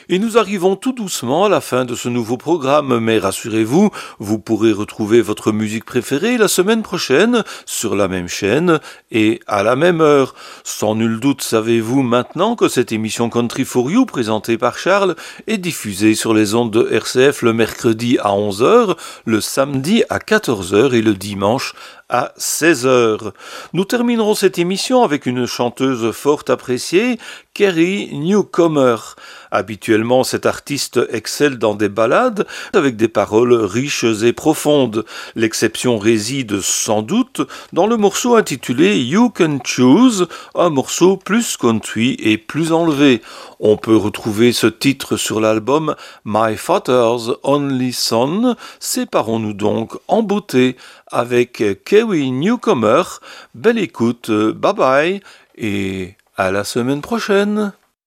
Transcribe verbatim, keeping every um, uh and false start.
Et nous arrivons tout doucement à la fin de ce nouveau programme, mais rassurez-vous, vous pourrez retrouver votre musique préférée la semaine prochaine sur la même chaîne et à la même heure. Sans nul doute savez-vous maintenant que cette émission Country for You présentée par Charles est diffusée sur les ondes de R C F le mercredi à onze heures, le samedi à quatorze heures et le dimanche à seize heures. Nous terminerons cette émission avec une chanteuse fort appréciée, Carrie Newcomer. Habituellement, cet artiste excelle dans des ballades avec des paroles riches et profondes. L'exception réside sans doute dans le morceau intitulé You Can Choose, un morceau plus country et plus enlevé. On peut retrouver ce titre sur l'album My Father's Only Son. Séparons-nous donc en beauté avec Carrie Newcomer. Belle écoute, bye bye et à la semaine prochaine.